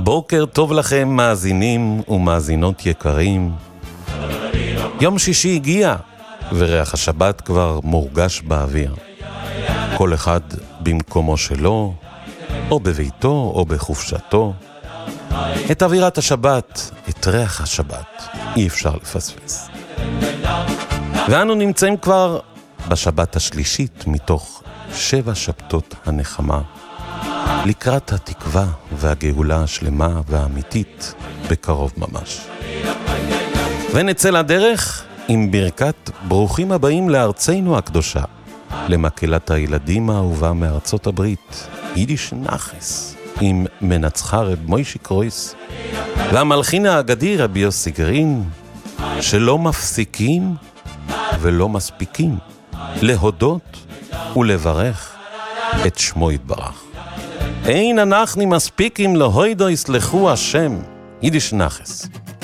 בוקר טוב לכם מאזינים ומאזינות יקרים. יום שישי הגיע וריח השבת כבר מורגש באוויר. כל אחד במקומו שלו, או בביתו או בחופשתו. את אווירת השבת, את ריח השבת, אי אפשר לפספס. ואנו נמצאים כבר בשבת השלישית מתוך 7 שבתות הנחמה, לקראת התקווה והגאולה השלמה והאמיתית בקרוב ממש. ונצא לדרך עם ברכת ברוכים הבאים לארצנו הקדושה, למקהלת הילדים האהובה מארצות הברית, יידיש נחס, עם מנצחה רב מוישי קרויס, והמלחין האגדי רבי יוסי גרין, שלא מפסיקים ולא מספיקים להודות ולברך את שמו יתברך. אין אנחנו מספיקים להוידו יסלחו השם, יידיש נחס.